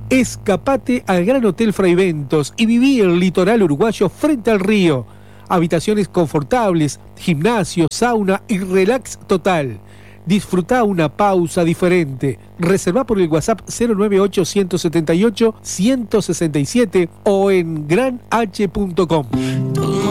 Escapate al Gran Hotel Fraiventos y viví el litoral uruguayo frente al río. Habitaciones confortables, gimnasio, sauna y relax total. Disfrutá una pausa diferente. Reservá por el WhatsApp 098-178-167 o en granh.com.